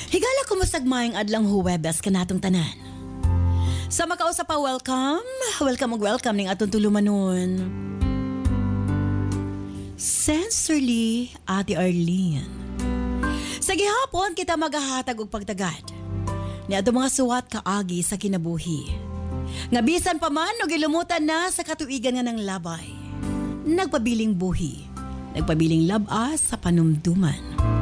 Higala ko masagmayang adlang Huwebes kanatong tanan. Sa makausap pa, welcome ning atong tulumanon. Sincerely, Ate Arlene. Sa gihapon kita magahatag og pagtagad ni ato mga suwat kaagi sa kinabuhi. Nga bisan pa man og ilumutan na sa katuigan nga ng labay. Nagpabiling buhi, nagpabiling labas sa panumduman.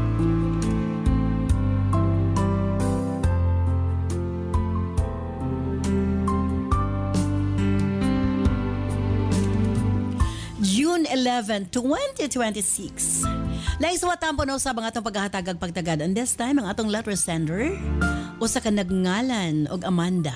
June 11, 2026. Laing suwatan po na usab ang atong paghahatagag pagtagad. And this time, ang atong letter sender, usa ka nagngalan og Amanda.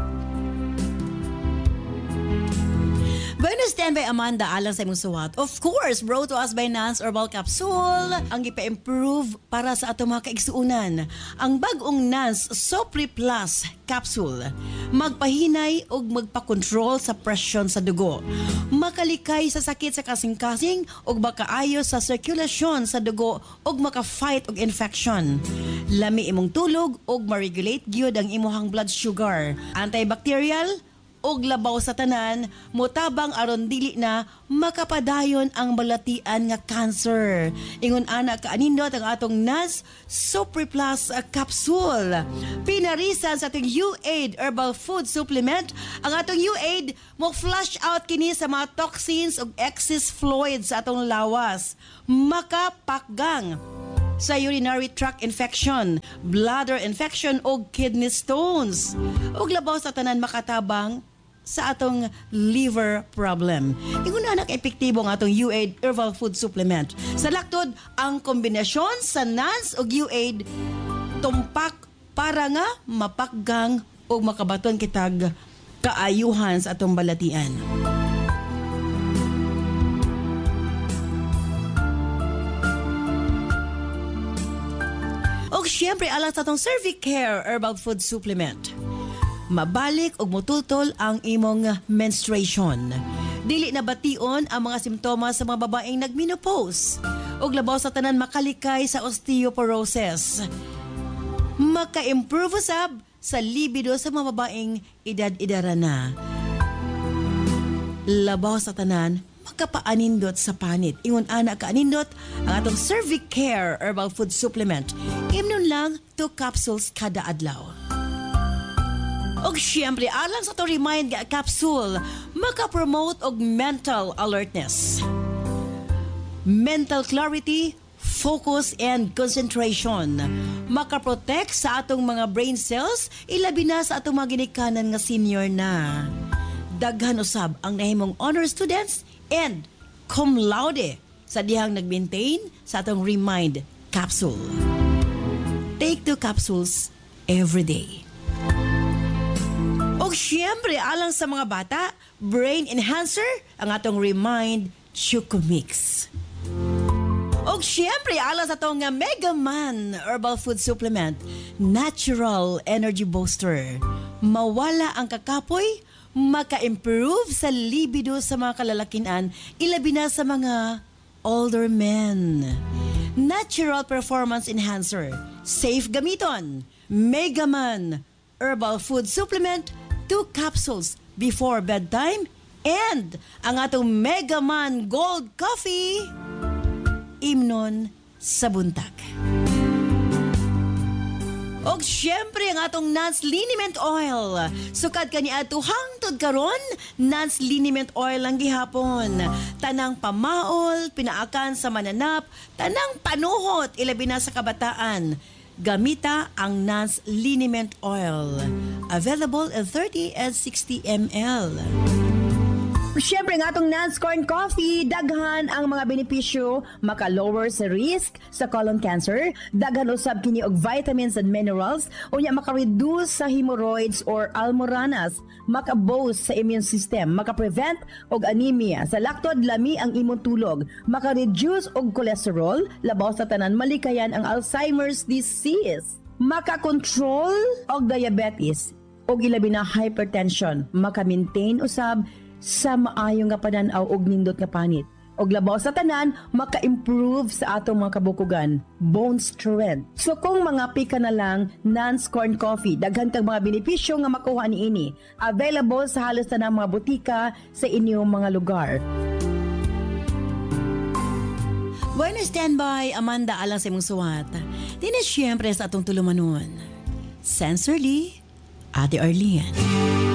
Bonus 10 by Amanda alang sa imong suwat. Of course, brought to us by Nance Herbal Capsule. Ang ipa-improve para sa atong mga kaigsuunan. Ang bag-ong Nance Sopri Plus Capsule. Magpahinay o magpa-control sa presyon sa dugo. Makalikay sa sakit sa kasing-kasing o makaayo sa circulation sa dugo o maka-fight og infection. Lami imong tulog o ma-regulate gyud ang imuhang blood sugar. Antibacterial og labaw sa tanan, mutabang aron dili na makapadayon ang balatian nga cancer. Ingon ana kaanindot ang atong Nance Super Plus Capsule. Pinarisan sa atong U-Aid Herbal Food Supplement, ang atong U-Aid mo flush out kini sa mga toxins ug excess fluids sa atong lawas. Makapakgang sa urinary tract infection, bladder infection o kidney stones. Ug labaw sa tanan makatabang sa atong liver problem. Ingon anak epektibo ang atong U-Aid Herbal Food Supplement. Sa laktod, ang kombinasyon sa Nance ug U-Aid tumpak para nga mapakgang o makabaton kitag kaayuhan sa atong balatian. Og syempre alang sa atong Cervicare Herbal Food Supplement. Mabalik og mutultol ang imong menstruation. Dili na bation ang mga simptomas sa mga babaeng nagmenopause. Og labaw sa tanan makalikay sa osteoporosis. Maka-improve usab sa libido sa mga babaeng edad-idara na. Labaw sa tanan makapaanindot sa panit. Ingon ana kaanindot ang atong Cervicare Herbal Food Supplement. Imnon lang 2 capsules kada adlaw. Og syempre, alang sa to remind nga capsule, makapromote og mental alertness. Mental clarity, focus, and concentration. Makaprotect sa atong mga brain cells, ilabi na sa atong mga ginikanan nga senior na. Daghan usab ang nahimong honor students and cum laude sa dihang nag-maintain sa atong remind capsule. Take 2 capsules every day. O syempre, alang sa mga bata, brain enhancer, ang atong Remind Choco Mix. O syempre, alang sa itong Mega Man Herbal Food Supplement, Natural Energy Booster. Mawala ang kakapoy, maka-improve sa libido sa mga kalalakinan, ilabi na sa mga older men. Natural Performance Enhancer, safe gamiton, Mega Man Herbal Food Supplement, 2 capsules before bedtime, and ang atong Mega Man Gold Coffee, imnon sa buntag. Og syempre ang atong Nance Liniment Oil. Sukad kani ato hangtod karon, Nance Liniment Oil ang gihapon. Tanang pamaol, pinaakan sa mananap, tanang panuhot, ilabi na sa kabataan. Gamita ang Nance Liniment Oil. Available in 30 and 60 ml. Siyempre nga itong Nance Corn Coffee, daghan ang mga benepisyo, maka-lower sa risk sa colon cancer, daghan usab kini og vitamins and minerals, unya maka-reduce sa hemorrhoids or almoranas, maka-boost sa immune system, maka-prevent og anemia, sa laktod lami ang imong tulog, maka-reduce og cholesterol, labaw sa tanan malikayan ang Alzheimer's disease, maka-control og diabetes, og ilabi na hypertension, maka-maintain usab sa maayong nga pananaw og nindot nga panit. og labaw sa tanan maka-improve sa atong mga kabukugan, bone strength. So kung mga pika na lang Nance Corn Coffee, daghan kag mga benepisyo nga makuha niini. Available sa halos tanang mga butika sa inyong mga lugar. Bueno, standby, Amanda alang sa imong suwat. Dini siyempre sa atong tulumanon. Sincerely, Ate Arlene.